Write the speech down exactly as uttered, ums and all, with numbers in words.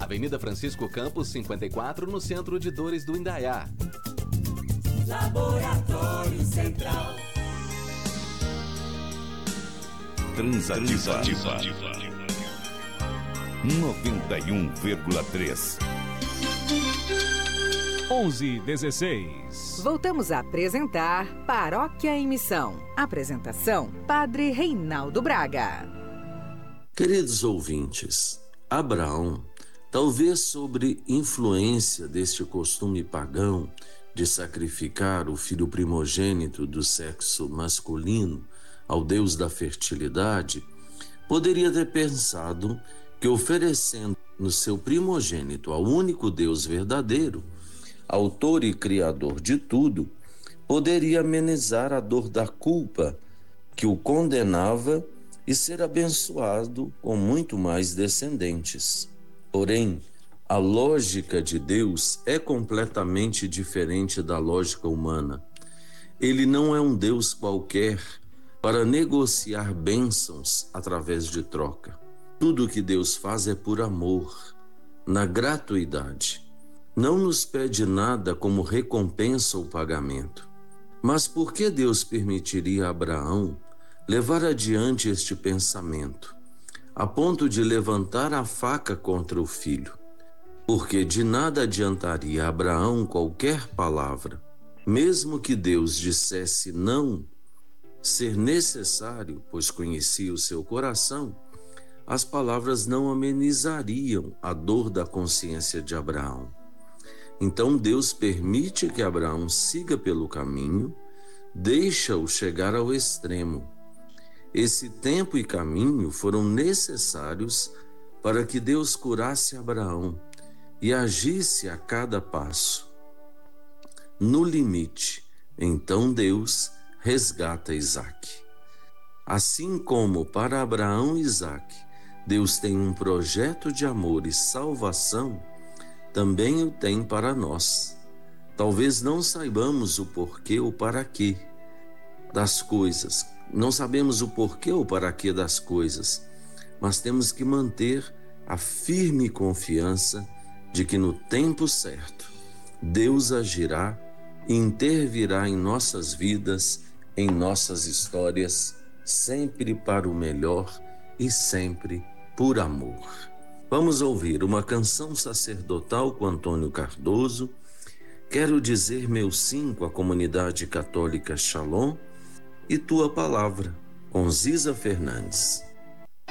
Avenida Francisco Campos, cinquenta e quatro, no centro de Dores do Indaiá. Laboratório Central. Transativa. noventa e um vírgula três. onze e dezesseis. Voltamos a apresentar Paróquia em Missão. Apresentação: Padre Reinaldo Braga. Queridos ouvintes, Abraão, talvez sobre influência deste costume pagão de sacrificar o filho primogênito do sexo masculino ao Deus da fertilidade, poderia ter pensado que oferecendo no seu primogênito ao único Deus verdadeiro, autor e criador de tudo, poderia amenizar a dor da culpa que o condenava e ser abençoado com muito mais descendentes. Porém, a lógica de Deus é completamente diferente da lógica humana. Ele não é um Deus qualquer para negociar bênçãos através de troca. Tudo o que Deus faz é por amor, na gratuidade. Não nos pede nada como recompensa ou pagamento. Mas por que Deus permitiria a Abraão levar adiante este pensamento, a ponto de levantar a faca contra o filho? Porque de nada adiantaria a Abraão qualquer palavra, mesmo que Deus dissesse não, ser necessário, pois conhecia o seu coração, as palavras não amenizariam a dor da consciência de Abraão. Então Deus permite que Abraão siga pelo caminho, deixa-o chegar ao extremo. Esse tempo e caminho foram necessários para que Deus curasse Abraão e agisse a cada passo. No limite, então Deus resgata Isaque. Assim como para Abraão e Isaque, Deus tem um projeto de amor e salvação, também o tem para nós. Talvez não saibamos o porquê ou para quê das coisas, não sabemos o porquê ou para quê das coisas, mas temos que manter a firme confiança de que no tempo certo, Deus agirá e intervirá em nossas vidas, em nossas histórias, sempre para o melhor e sempre por amor. Vamos ouvir uma canção sacerdotal com Antônio Cardoso. Quero dizer meu sim com a comunidade católica Shalom e Tua Palavra, com Ziza Fernandes.